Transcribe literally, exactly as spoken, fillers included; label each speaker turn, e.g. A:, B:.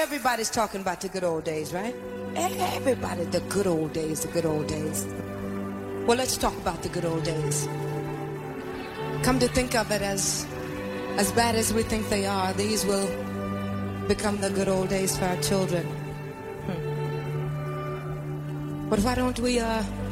A: everybody's talking about the good old days, right? Everybody, the good old days, the good old days. Well, let's talk about the good old days. Come to think of it, as as bad as we think they are, these will become the good old days for our children. Hmm. But why don't we uh